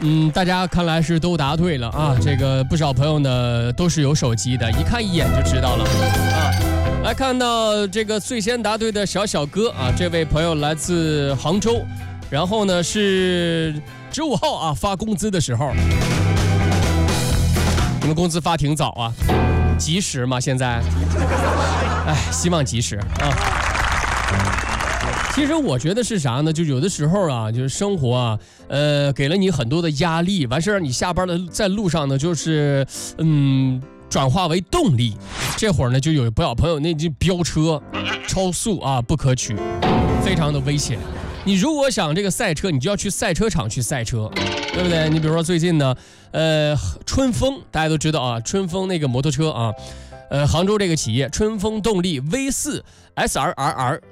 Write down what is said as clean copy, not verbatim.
大家看来是都答对了啊。这个不少朋友呢都是有手机的，一看一眼就知道了啊。来看到这个最先答对的小哥啊，这位朋友来自杭州，然后呢是15号啊发工资的时候，你们工资发挺早啊，及时吗？现在，希望及时啊。其实我觉得是啥呢？就有的时候啊，就是生活啊，给了你很多的压力，完事儿你下班的在路上呢，就是转化为动力。这会儿呢，就有不少朋友那就飙车、超速啊，不可取，非常的危险。你如果想这个赛车，你就要去赛车场去赛车，对不对？你比如说最近呢，春风大家都知道啊，春风那个摩托车啊。杭州这个企业春风动力 V4 SRRR